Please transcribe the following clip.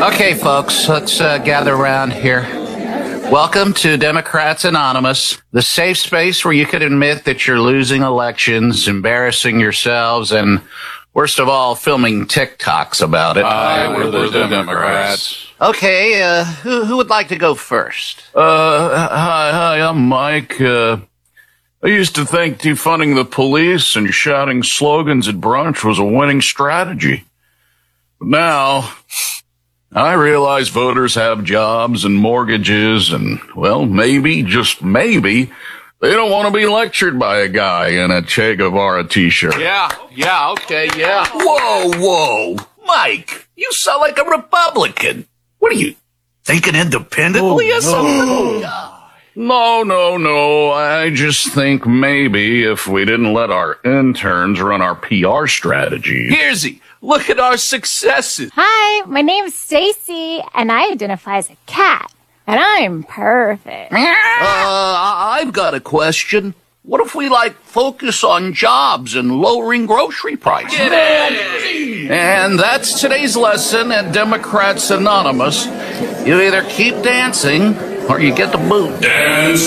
Okay, folks, let's gather around here. Welcome to Democrats Anonymous, the safe space where you can admit that you're losing elections, embarrassing yourselves, and worst of all, filming TikToks about it. We're the Democrats. Okay, who would like to go first? Hi, I'm Mike. I used to think defunding the police and shouting slogans at brunch was a winning strategy. But now, I realize voters have jobs and mortgages and, well, maybe, just maybe, they don't want to be lectured by a guy in a Che Guevara t-shirt. Yeah, okay. Whoa, Mike, you sound like a Republican. What are you, thinking independently or something? No. I just think maybe if we didn't let our interns run our PR strategy. Here's look at our successes. Hi, my name's Stacy, and I identify as a cat, and I'm perfect. I've got a question. What if we, focus on jobs and lowering grocery prices? And that's today's lesson at Democrats Anonymous. You either keep dancing or you get the boot. Dance